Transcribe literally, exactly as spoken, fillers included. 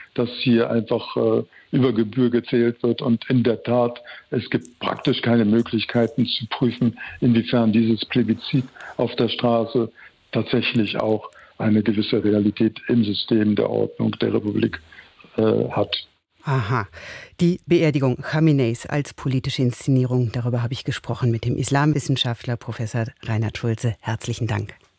dass hier einfach äh, über Gebühr gezählt wird. Und in der Tat, es gibt praktisch keine Möglichkeiten zu prüfen, inwiefern dieses Plebiszit auf der Straße tatsächlich auch eine gewisse Realität im System der Ordnung der Republik äh, hat. Aha. Die Beerdigung Chameneis als politische Inszenierung, darüber habe ich gesprochen mit dem Islamwissenschaftler Professor Reinhard Schulze. Herzlichen Dank.